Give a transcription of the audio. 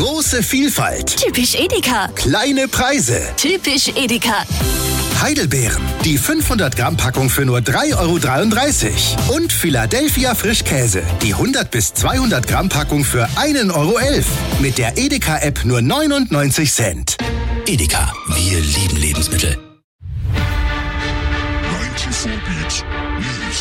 Große Vielfalt. Typisch Edeka. Kleine Preise. Typisch Edeka. Heidelbeeren. Die 500 Gramm Packung für nur 3,33 €. Und Philadelphia Frischkäse. Die 100 bis 200 Gramm Packung für 1,11 €. Mit der Edeka-App nur 99 Cent. Edeka, wir lieben Lebensmittel. 94 Beat News.